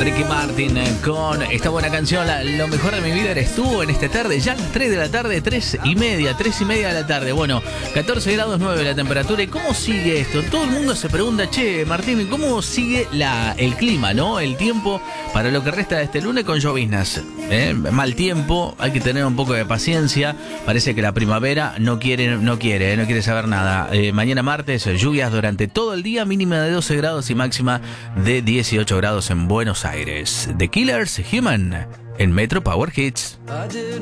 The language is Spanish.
Ricky Martin con esta buena canción, Lo mejor de mi vida eres tú, en esta tarde, ya a las 3 de la tarde, 3 y media de la tarde. Bueno, 14 grados 9 la temperatura. ¿Y cómo sigue esto? Todo el mundo se pregunta, che, Martín, ¿cómo sigue el clima, no? El tiempo para lo que resta de este lunes con lloviznas. Mal tiempo, hay que tener un poco de paciencia. Parece que la primavera no quiere saber nada. Mañana martes, lluvias durante todo el día, mínima de 12 grados y máxima de 18 grados en Buenos Aires. The Killers, Human, en Metro Power Hits.